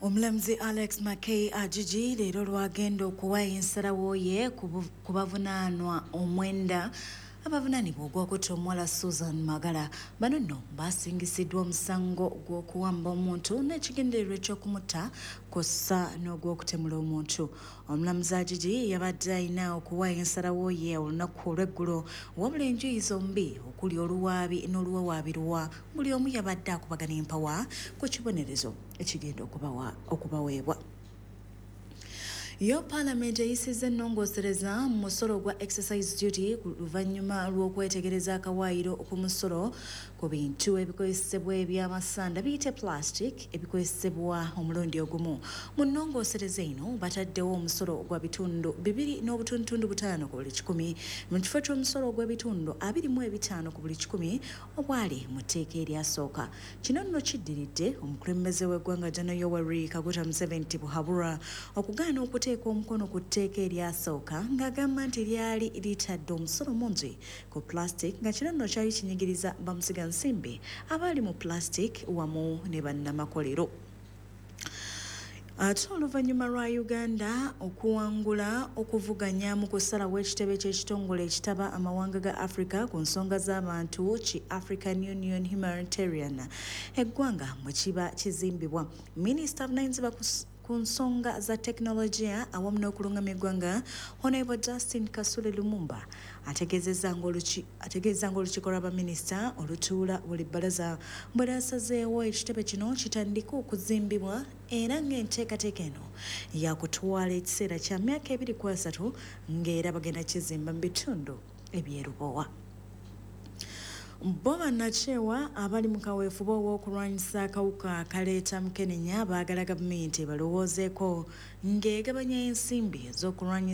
Omulamuzi Alex Mackay Ajiji leero lwagenda okuwa ensalawo ye ku bavunaanwa omwenda abavunaanibwa ogw'okutta omuwala Susan Magala. Bano nno baasingisiddwa omusango gw'okuwamba omuntu n'ekigendererwa eky'okumutta kw'ossa n'ogw'okutemula omuntu. Omulamuzi Ajiji yabadde alina okuwa ensalawo ye olunaku olw'eggulo wabula enjuyi zombi okuli oluwaabi n'oluwawaabirwa buli omu yabadde akubagana empawa ku kibonerezo ekigenda okubaweebwa. Yo Parliament eyisizza ennongoosereza mu musolo gwa exercise duty ku luvannyuma lw'okwetegereza akawaayiro ku musolo ku bintu ebikozesebwa ebyamasanda biyite plastic ebikozesebwa omulundi ogumu. Mu nnongoosereza eno bataddewo omusolo gwa bitundu 2.5 ku buli 100 mu kifo ky'omusolo gw'ebitundu 25 ku buli 100 obwali mu tteeka eryasooka. Kino nno kiddiridde omukulembeze w'eggwanga General Yoweri Kaguta Museveni Buhabura okugaana okuteeka omukono ku tteeka eryasooka ng'agamba nti lyali litadde omusolo mungi ku plastic nga kino nno kyali kinyigiriza bamusiga nsimbi abali mu plastic wamu ne bannamakolero. Ate oluvannyuma lwa Uganda okuwangula okuvuganya mu kusalawo ekitebe ky'ekitongole ekitaba amawanga ga Africa ku nsonga z'abantu ki African Union Humanitarian eggwanga bwe kiba kizimbibwa, Minisita avunaanyizibwa ku nsonga za tekinologiya awamu n'okulungamya eggwanga Honorable Justin Kasule Lumumba ategeezezza ng'olukiiko lw'abaminisita olutuula buli bbalaza bwe lyasazeewo ekitebe kino kitandike okuzimbibwa era ng'enteekateeka eno yakutwala ekiseera kya myaka 23 ng'era bagenda kizimba mu bitundu ebyerubowa. Bo bannakyewa abali mu kaweefube ow'okulwanyisa akawuka akaleeta mukenenya baagala gavumenti balowoozeeko ng'egabanya ensimbi ez'okulwanyisa